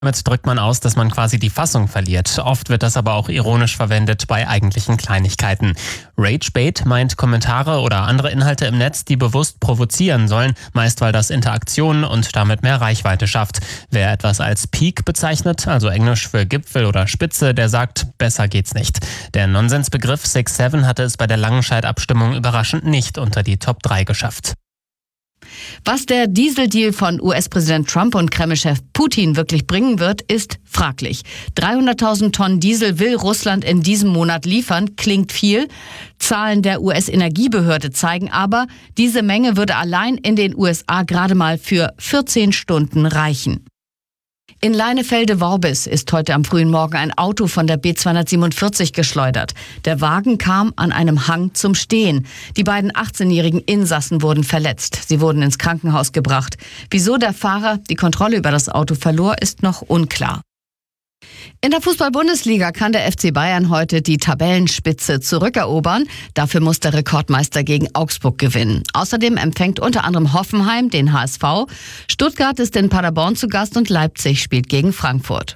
Damit drückt man aus, dass man quasi die Fassung verliert. Oft wird das aber auch ironisch verwendet bei eigentlichen Kleinigkeiten. Ragebait meint Kommentare oder andere Inhalte im Netz, die bewusst provozieren sollen, meist weil das Interaktionen und damit mehr Reichweite schafft. Wer etwas als Peak bezeichnet, also Englisch für Gipfel oder Spitze, der sagt, besser geht's nicht. Der Nonsensbegriff 6'7 hatte es bei der Langenscheidt-Abstimmung überraschend nicht unter die Top 3 geschafft. Was der Dieseldeal von US-Präsident Trump und Kreml-Chef Putin wirklich bringen wird, ist fraglich. 300.000 Tonnen Diesel will Russland in diesem Monat liefern. Klingt viel. Zahlen der US-Energiebehörde zeigen aber, diese Menge würde allein in den USA gerade mal für 14 Stunden reichen. In Leinefelde-Worbis ist heute am frühen Morgen ein Auto von der B247 geschleudert. Der Wagen kam an einem Hang zum Stehen. Die beiden 18-jährigen Insassen wurden verletzt. Sie wurden ins Krankenhaus gebracht. Wieso der Fahrer die Kontrolle über das Auto verlor, ist noch unklar. In der Fußball-Bundesliga kann der FC Bayern heute die Tabellenspitze zurückerobern. Dafür muss der Rekordmeister gegen Augsburg gewinnen. Außerdem empfängt unter anderem Hoffenheim den HSV. Stuttgart ist in Paderborn zu Gast und Leipzig spielt gegen Frankfurt.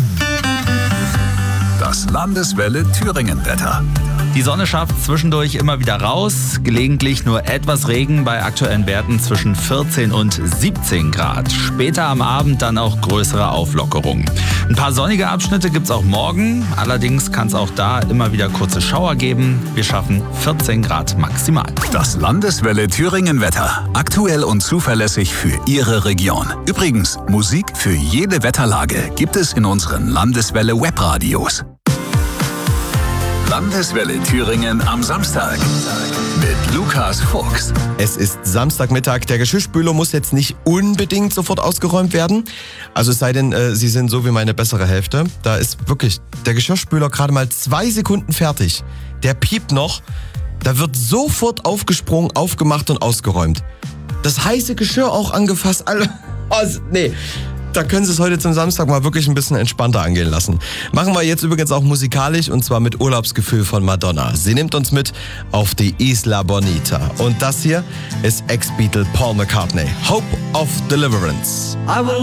Das Landeswelle Thüringen-Wetter. Die Sonne schafft zwischendurch immer wieder raus, gelegentlich nur etwas Regen bei aktuellen Werten zwischen 14 und 17 Grad. Später am Abend dann auch größere Auflockerungen. Ein paar sonnige Abschnitte gibt's auch morgen, allerdings kann es auch da immer wieder kurze Schauer geben. Wir schaffen 14 Grad maximal. Das Landeswelle Thüringen-Wetter. Aktuell und zuverlässig für Ihre Region. Übrigens, Musik für jede Wetterlage gibt es in unseren Landeswelle Webradios. Landeswelle Thüringen am Samstag mit Lukas Fuchs. Es ist Samstagmittag. Der Geschirrspüler muss jetzt nicht unbedingt sofort ausgeräumt werden. Also es sei denn, Sie sind so wie meine bessere Hälfte. Da ist wirklich der Geschirrspüler gerade mal 2 Sekunden fertig. Der piept noch. Da wird sofort aufgesprungen, aufgemacht und ausgeräumt. Das heiße Geschirr auch angefasst. Nee. Da können Sie es heute zum Samstag mal wirklich ein bisschen entspannter angehen lassen. Machen wir jetzt übrigens auch musikalisch und zwar mit Urlaubsgefühl von Madonna. Sie nimmt uns mit auf die Isla Bonita. Und das hier ist Ex-Beatle Paul McCartney. Hope of Deliverance.